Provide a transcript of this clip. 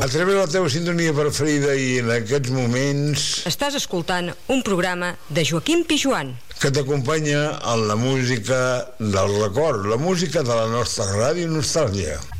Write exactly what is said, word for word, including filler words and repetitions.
A través de la teva sintonia preferida i en aquests moments... Estàs escoltant un programa de Joaquim Pijuan, que t'acompanya en la música del record, la música de la nostra ràdio Nostàlgia.